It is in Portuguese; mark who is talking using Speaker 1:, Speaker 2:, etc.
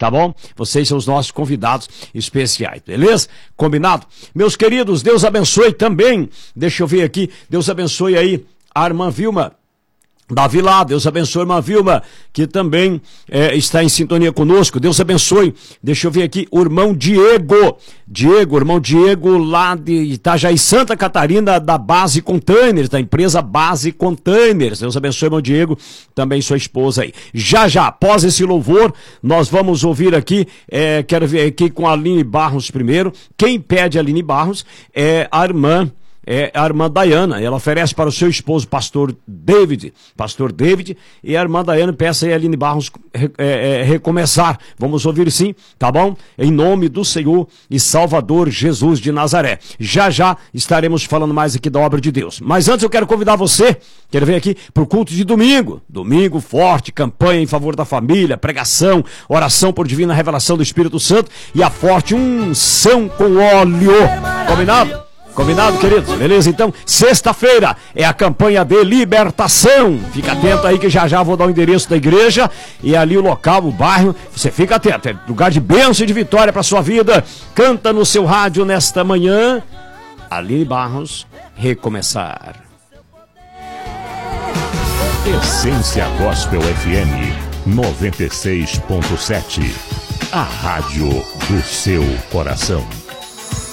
Speaker 1: tá bom? Vocês são os nossos convidados especiais, beleza? Combinado? Meus queridos, Deus abençoe também, deixa eu ver aqui, Deus abençoe aí a irmã Vilma Davi lá, Deus abençoe a irmã Vilma, que também está em sintonia conosco, Deus abençoe, deixa eu ver aqui, o irmão irmão Diego lá de Itajaí, Santa Catarina, da Base Containers, da empresa Base Containers, Deus abençoe, irmão Diego, também sua esposa aí. Já, após esse louvor, nós vamos ouvir aqui, quero ver aqui com a Aline Barros primeiro, quem pede a Aline Barros é a irmã Dayana, ela oferece para o seu esposo, pastor David, e a irmã Dayana peça a Aline Barros recomeçar. Vamos ouvir sim, tá bom? Em nome do Senhor e Salvador Jesus de Nazaré. Já estaremos falando mais aqui da obra de Deus. Mas antes eu quero convidar você, quero vir aqui para o culto de domingo forte, campanha em favor da família, pregação, oração por divina revelação do Espírito Santo e a forte unção com óleo. Combinado? Combinado, queridos? Beleza? Então, sexta-feira é a campanha de libertação. Fica atento aí que já vou dar o endereço da igreja e ali o local, o bairro. Você fica atento. É lugar de bênção e de vitória para sua vida. Canta no seu rádio nesta manhã. Aline Barros, recomeçar.
Speaker 2: Essência Gospel FM 96.7. A rádio do seu coração.